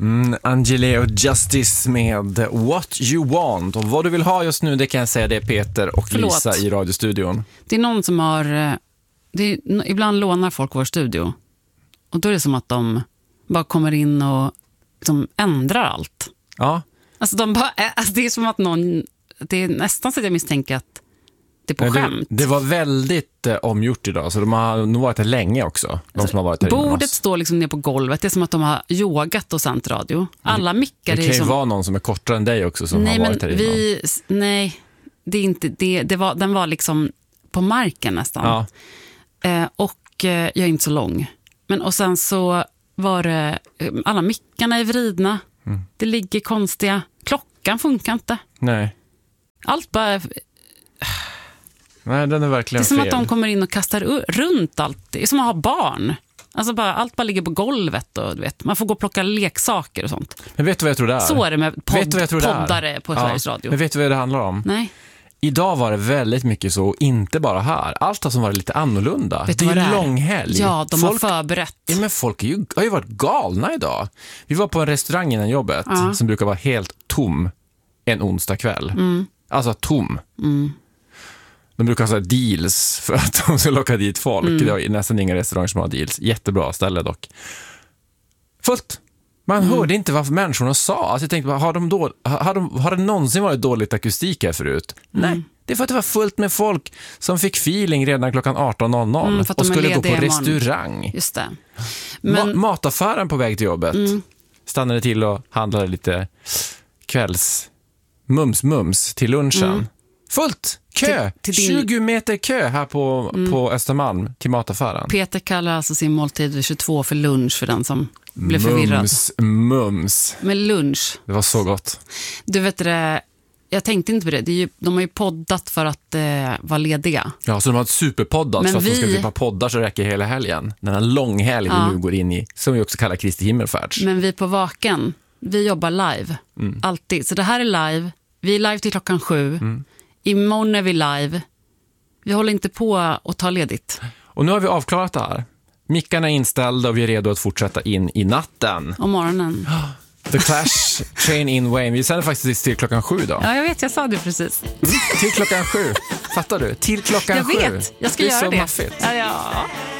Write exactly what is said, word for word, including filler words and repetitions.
Mm, Angele och Justice med What You Want. Och vad du vill ha just nu, det kan jag säga, det är Peter och Förlåt. Lisa i radiostudion. Det är någon som har... Det är, ibland lånar folk vår studio. Och då är det som att de bara kommer in och liksom ändrar allt. Ja. Alltså, de bara, alltså det är som att någon... Det är nästan så att jag misstänker att det är på Nej, skämt. det, det var väldigt eh, omgjort idag, så de har nog varit här länge också. De alltså, som har varit här innan bordet oss. står liksom ner på golvet. Det är som att de har yogat och sänt radio. Alla mickar Det är kan ju som... vara någon som är kortare än dig också som nej, har varit men här innan. vi, nej, det är inte det. Det var, den var liksom på marken nästan. Ja. Eh, och eh, jag är inte så lång. Men och sen så var det eh, alla mickarna är vridna. Mm. Det ligger konstiga. Klockan funkar inte. Nej. Allt bara... Nej, den är verkligen Det är som fel. att de kommer in och kastar u- runt allt. Det är som att ha barn. Alltså bara, allt bara ligger på golvet och du vet, man får gå och plocka leksaker och sånt. Men vet du vad jag tror det är? Så är det med podd, vet du vad jag tror det är? poddare på Sveriges Radio. Men vet du vad det handlar om? Nej. Idag var det väldigt mycket så, inte bara här. Allt har som varit lite annorlunda. Vet det du är vad det är? långhelg. Ja, de folk, har förberett. Ja, men folk är ju, har ju varit galna idag. Vi var på en restaurang innan jobbet Ja. som brukar vara helt tom en onsdag kväll. Mm. Alltså tom. Mm. De brukar ha så här deals för att de ska locka dit folk. Mm. Det är nästan inga restauranger som har deals. Jättebra ställe dock. Fullt. Man mm. hörde inte vad människorna sa. Alltså jag tänkte, har, de då, har, de, har det någonsin varit dåligt akustik här förut? Mm. Nej, det är för att det var fullt med folk som fick feeling redan klockan arton noll noll mm, och skulle gå på restaurang. Just det. Men... Ma- mataffären på väg till jobbet mm. stannade till och handlade lite kvälls mums mums till lunchen. Mm. Fullt! Kö! Till, till din... tjugo meter kö här på, mm. på Östermalm till mataffären. Peter kallar alltså sin måltid vid tjugotvå för lunch för den som blev förvirrad. Mums, mums. Med lunch. Det var så gott. Du vet det, jag tänkte inte på det. det är ju, de har ju poddat för att eh, vara lediga. Ja, så de har ett superpoddat men för att vi... de ska klippa poddar så räcker hela helgen. Den här långhelg ja. vi nu går in i, som vi också kallar Kristi himmelfärds. Men vi på Vaken, vi jobbar live. Mm. Alltid. Så det här är live. Vi är live till klockan sju. Mm. Imorgon är vi live. Vi håller inte på att ta ledigt. Och nu har vi avklarat det här. Mickarna är inställda och vi är redo att fortsätta in i natten. Och morgonen. The Clash, Train in Wayne. Vi sänder faktiskt till klockan sju då. Ja, jag vet. Jag sa det precis. Mm, till klockan sju. Fattar du? Till klockan jag sju. Jag vet. Jag ska det göra det. det. Maffigt. Ja, ja.